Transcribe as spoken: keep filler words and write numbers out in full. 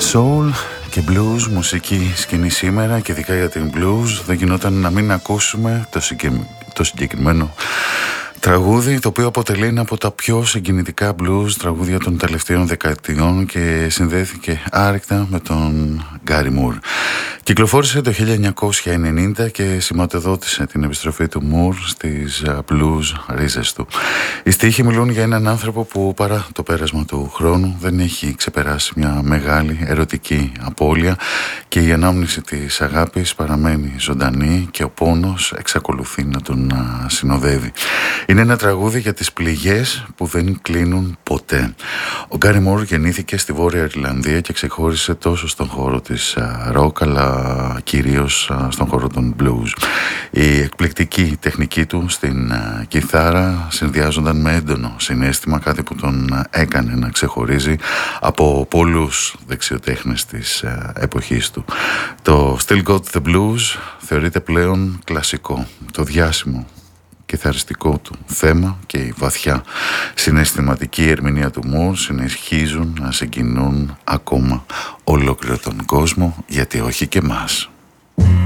Soul και blues, μουσική σκηνή σήμερα και ειδικά για την blues δεν γινόταν να μην ακούσουμε το, συγκε... το συγκεκριμένο τραγούδι, το οποίο αποτελεί ένα από τα πιο συγκινητικά blues τραγούδια των τελευταίων δεκαετιών και συνδέθηκε άρρηκτα με τον Γκάρι Μουρ. Κυκλοφόρησε το χίλια εννιακόσια ενενήντα και σηματοδότησε την επιστροφή του Μουρ στις blues ρίζες του. Οι στίχοι μιλούν για έναν άνθρωπο που παρά το πέρασμα του χρόνου δεν έχει ξεπεράσει μια μεγάλη ερωτική απώλεια και η ανάμνηση της αγάπης παραμένει ζωντανή και ο πόνος εξακολουθεί να τον συνοδεύει. Είναι ένα τραγούδι για τις πληγές που δεν κλείνουν ποτέ. Ο Γκάρι Μουρ γεννήθηκε στη Βόρεια Ιρλανδία και ξεχώρισε τόσο στον χώρο της ροκ αλλά κυρίως στον χώρο των blues. Η εκπληκτική τεχνική του στην κιθάρα συνδυάζονταν με έντονο συναίσθημα, κάτι που τον έκανε να ξεχωρίζει από πολλούς δεξιοτέχνες της εποχής του. Το Still Got the Blues θεωρείται πλέον κλασικό. Το διάσημο κιθαριστικό του θέμα και η βαθιά συναισθηματική ερμηνεία του Μουρ συνεχίζουν να συγκινούν ακόμα ολόκληρο τον κόσμο, γιατί όχι και μας.